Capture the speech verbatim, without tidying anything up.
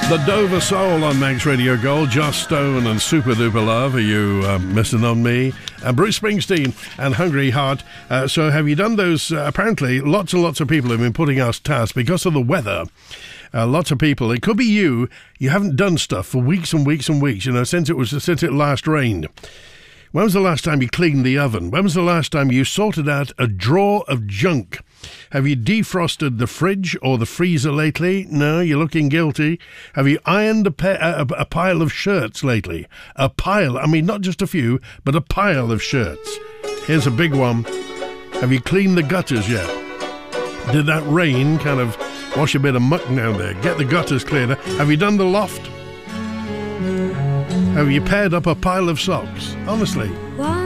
The Dover Soul on Manx Radio Gold. Joss Stone and Super Duper Love. Are you uh, missing on me? And Bruce Springsteen and Hungry Heart. Uh, so have you done those? Uh, apparently, lots and lots of people have been putting us tasks because of the weather. Uh, lots of people. It could be you. You haven't done stuff for weeks and weeks and weeks. You know, since it was since it last rained. When was the last time you cleaned the oven? When was the last time you sorted out a drawer of junk? Have you defrosted the fridge or the freezer lately? No, you're looking guilty. Have you ironed a, pa- a, a pile of shirts lately? A pile. I mean, not just a few, but a pile of shirts. Here's a big one. Have you cleaned the gutters yet? Did that rain kind of wash a bit of muck down there? Get the gutters cleared. Have you done the loft? Have you paired up a pile of socks? Honestly.